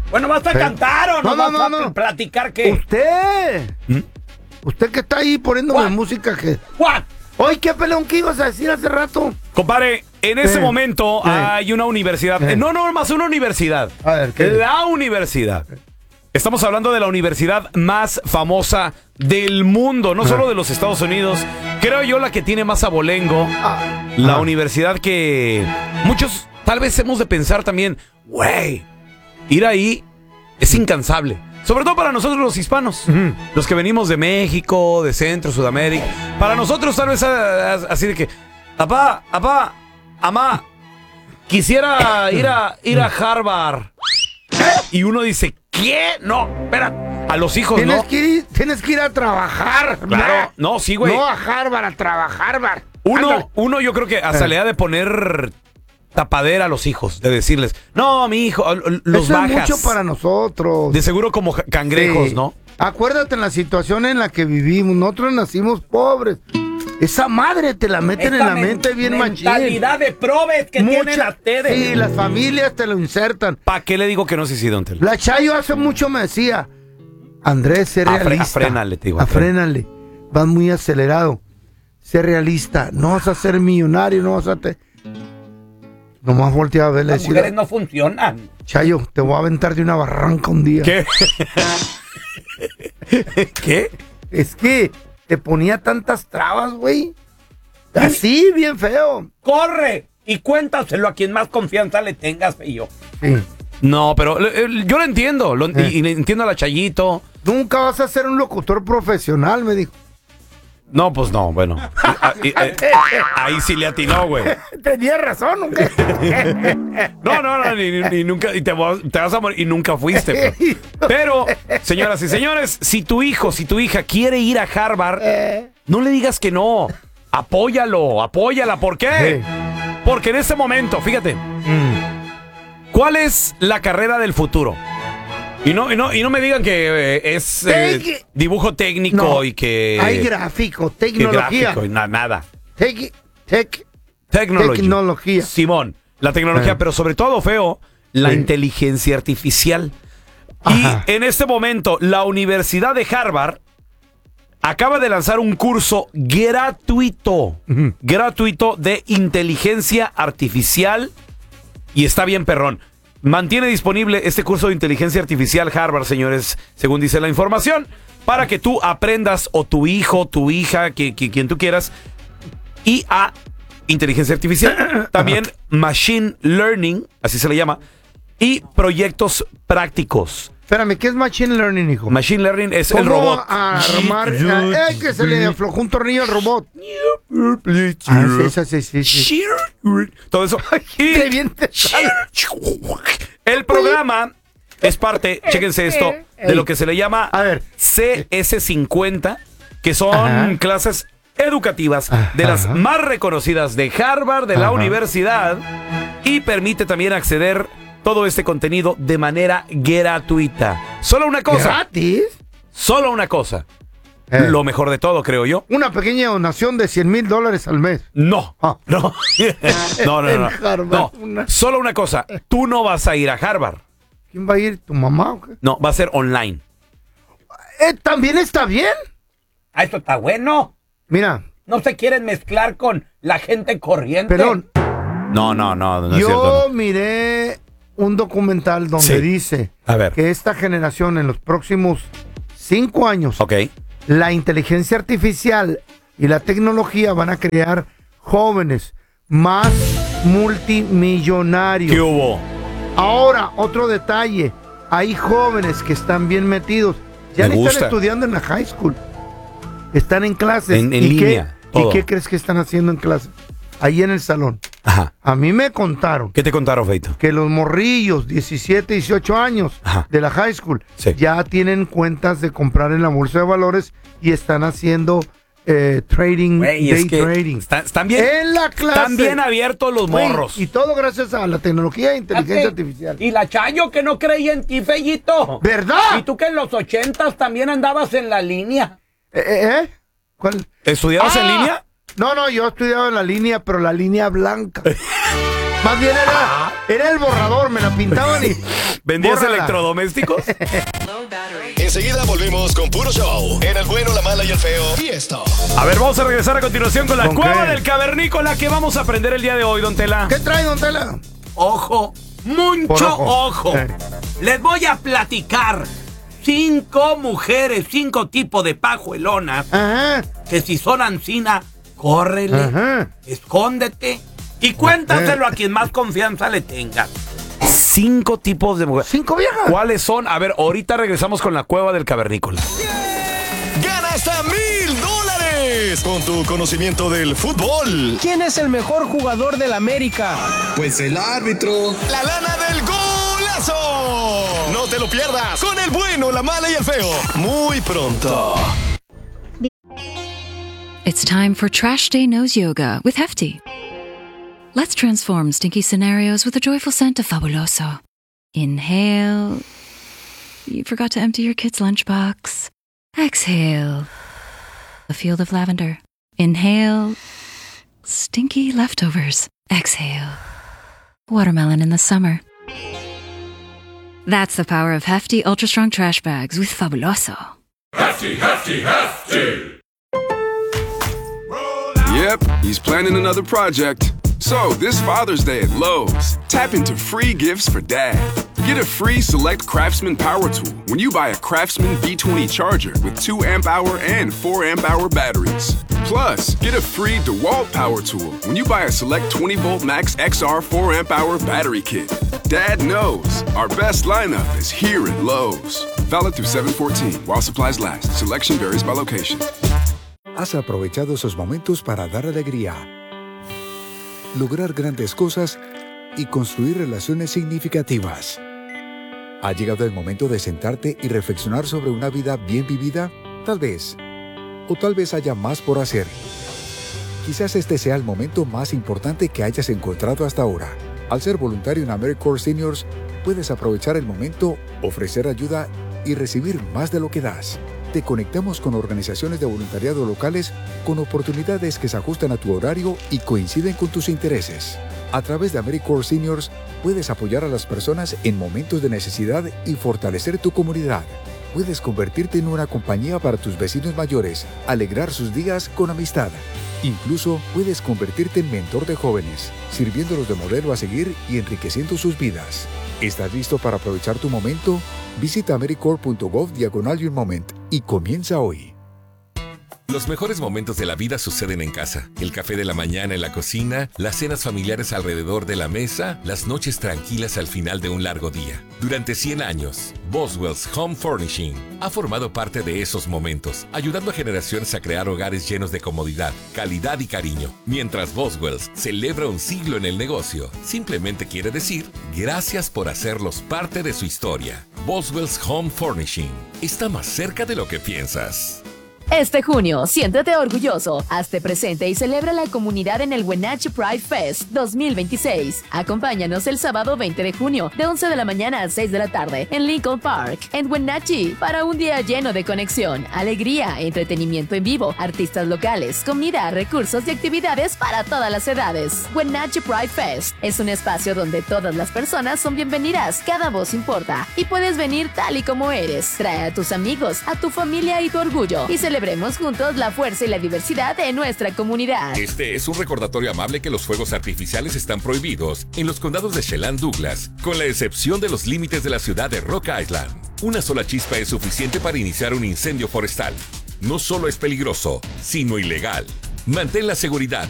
Bueno, ¿vas a cantar o no? ¿Vas a platicar qué? Usted que está ahí poniéndome música que... ¿What? Oye, ¿qué pelón que ibas a decir hace rato? Compadre, en ese momento hay una universidad. No, más una universidad. A ver, ¿qué? La universidad. Estamos hablando de la universidad más famosa del mundo, no solo de los Estados Unidos. Creo yo la que tiene más abolengo. La universidad que muchos tal vez hemos de pensar también, güey, ir ahí es incansable. Sobre todo para nosotros los hispanos, los que venimos de México, de Centro, Sudamérica. Para nosotros tal vez así de que, papá, amá, quisiera ir a Harvard. Y uno dice, ¿qué? No, espera, a los hijos tienes no. Tienes que ir a trabajar. Claro, no, sí, güey. No a Harvard, a trabajar. Uno yo creo que hasta le ha de poner tapadera a los hijos, de decirles, no, mi hijo, los eso bajas. Es mucho para nosotros. De seguro como cangrejos, ¿no? Acuérdate en la situación en la que vivimos. Nosotros nacimos pobres. Esa madre te la meten en la mente bien machín. Mentalidad de probes que tienen ustedes. Sí, las familias te lo insertan. ¿Para qué le digo que no sé si don Telo? La Chayo hace mucho me decía, Andrés, sé realista. Afrénale, te digo. Afrénale. Vas muy acelerado. Sé realista. No vas a ser millonario, no vas a... Nomás volteaba a verle. Las mujeres no funcionan. Chayo, te voy a aventar de una barranca un día. ¿Qué? ¿Qué? Es que te ponía tantas trabas, güey. Así, bien feo. ¡Corre! Y cuéntaselo a quien más confianza le tengas, yo. Sí. No, pero yo lo entiendo. Y entiendo a la Chayito. Nunca vas a ser un locutor profesional, me dijo. No, pues no, bueno. Ahí sí le atinó, güey. Tenía razón, ¿o qué? No, ni nunca, y te vas a morir, y nunca fuiste. Pues. Pero, señoras y señores, si tu hijo, si tu hija quiere ir a Harvard, no le digas que no. Apóyala. ¿Por qué? Porque en este momento, fíjate, ¿cuál es la carrera del futuro? Y no me digan que es dibujo técnico y que... Hay gráfico, tecnología. Gráfico, nada. Tecnología. Simón, la tecnología, pero sobre todo, feo, la inteligencia artificial. Ajá. Y en este momento, la Universidad de Harvard acaba de lanzar un curso gratuito de inteligencia artificial y está bien perrón. Mantiene disponible este curso de inteligencia artificial Harvard, señores, según dice la información, para que tú aprendas, o tu hijo, tu hija, quien tú quieras, y a inteligencia artificial. También machine learning, así se le llama, y proyectos prácticos. Espérame, ¿qué es machine learning, hijo? Machine learning es el robot. Armar, que se le aflojó un tornillo al robot. Sí. Todo eso. El programa es parte, chéquense esto, de lo que se le llama CS50, que son clases educativas de las más reconocidas de Harvard, de la universidad, y permite también acceder todo este contenido de manera gratuita. Solo una cosa. ¿Gratis? Solo una cosa. Lo mejor de todo, creo yo. Una pequeña donación de $100,000 al mes. No. No. No. Solo una cosa. Tú no vas a ir a Harvard. ¿Quién va a ir? ¿Tu mamá o qué? No, va a ser online. ¿También está bien? Esto está bueno. Mira. No se quieren mezclar con la gente corriente. Perdón. No es cierto. Yo miré un documental donde dice que esta generación en los próximos 5 años, la inteligencia artificial y la tecnología van a crear jóvenes más multimillonarios. ¿Qué hubo? Ahora, otro detalle. Hay jóvenes que están bien metidos. Ya ni están estudiando en la high school. Están en clases. En línea. ¿Y qué crees que están haciendo en clases? Ahí en el salón. Ajá. A mí me contaron. ¿Qué te contaron, Feito? Que los morrillos, 17, 18 años de la high school, ya tienen cuentas de comprar en la bolsa de valores y están haciendo trading, trading. Están bien, en la clase. Están bien abiertos los morros. Y todo gracias a la tecnología e inteligencia artificial. Y la Chayo que no creía en ti, Fellito. ¿Verdad? Y tú que en los 80s también andabas en la línea. ¿Cuál? ¿Estudiabas en línea? No, yo estudiaba en la línea, pero la línea blanca. Más bien era el borrador, me la pintaban y... ¿Vendías electrodomésticos? Enseguida volvemos con Puro Show en El Bueno, la Mala y el Feo. Y esto. A ver, vamos a regresar a continuación con la Cueva del Cavernícola que vamos a aprender el día de hoy, Don Tela. ¿Qué trae, Don Tela? Ojo, mucho ojo. Les voy a platicar 5 mujeres, 5 tipos de pajuelonas. Ajá. Que si son ancina, córrele, escóndete y cuéntaselo a quien más confianza le tenga. 5 tipos de mujeres. 5 viejas. ¿Cuáles son? A ver, ahorita regresamos con la Cueva del Cavernícola. Gana hasta $1,000 con tu conocimiento del fútbol. ¿Quién es el mejor jugador del América? Pues el árbitro. La lana del golazo. No te lo pierdas con El Bueno, la Mala y el Feo. Muy pronto. It's time for Trash Day Nose Yoga with Hefty. Let's transform stinky scenarios with a joyful scent of Fabuloso. Inhale. You forgot to empty your kid's lunchbox. Exhale. A field of lavender. Inhale. Stinky leftovers. Exhale. Watermelon in the summer. That's the power of Hefty Ultra Strong Trash Bags with Fabuloso. Hefty, Hefty, Hefty! Yep, he's planning another project. So, this Father's Day at Lowe's, tap into free gifts for Dad. Get a free Select Craftsman Power Tool when you buy a Craftsman V20 charger with 2 amp-hour and 4 amp-hour batteries. Plus, get a free DeWalt Power Tool when you buy a Select 20-volt Max XR 4 amp-hour battery kit. Dad knows our best lineup is here at Lowe's. Valid through 7/14 while supplies last. Selection varies by location. Has aprovechado esos momentos para dar alegría, lograr grandes cosas y construir relaciones significativas. ¿Ha llegado el momento de sentarte y reflexionar sobre una vida bien vivida? Tal vez. O tal vez haya más por hacer. Quizás este sea el momento más importante que hayas encontrado hasta ahora. Al ser voluntario en AmeriCorps Seniors, puedes aprovechar el momento, ofrecer ayuda y recibir más de lo que das. Te conectamos con organizaciones de voluntariado locales con oportunidades que se ajustan a tu horario y coinciden con tus intereses. A través de AmeriCorps Seniors, puedes apoyar a las personas en momentos de necesidad y fortalecer tu comunidad. Puedes convertirte en una compañía para tus vecinos mayores, alegrar sus días con amistad. Incluso puedes convertirte en mentor de jóvenes, sirviéndolos de modelo a seguir y enriqueciendo sus vidas. ¿Estás listo para aprovechar tu momento? Visita americorps.gov/YourMoment y comienza hoy. Los mejores momentos de la vida suceden en casa. El café de la mañana en la cocina, las cenas familiares alrededor de la mesa, las noches tranquilas al final de un largo día. Durante 100 años, Boswell's Home Furnishing ha formado parte de esos momentos, ayudando a generaciones a crear hogares llenos de comodidad, calidad y cariño. Mientras Boswell's celebra un siglo en el negocio, simplemente quiere decir gracias por hacerlos parte de su historia. Boswell's Home Furnishing está más cerca de lo que piensas. Este junio, siéntete orgulloso, hazte presente y celebra la comunidad en el Wenatchee Pride Fest 2026. Acompáñanos el sábado 20 de junio, de 11 de la mañana a 6 de la tarde, en Lincoln Park, en Wenatchee, para un día lleno de conexión, alegría, entretenimiento en vivo, artistas locales, comida, recursos y actividades para todas las edades. Wenatchee Pride Fest es un espacio donde todas las personas son bienvenidas, cada voz importa, y puedes venir tal y como eres. Trae a tus amigos, a tu familia y tu orgullo, y celebremos juntos la fuerza y la diversidad de nuestra comunidad. Este es un recordatorio amable que los fuegos artificiales están prohibidos en los condados de Chelan Douglas, con la excepción de los límites de la ciudad de Rock Island. Una sola chispa es suficiente para iniciar un incendio forestal. No solo es peligroso, sino ilegal. Mantén la seguridad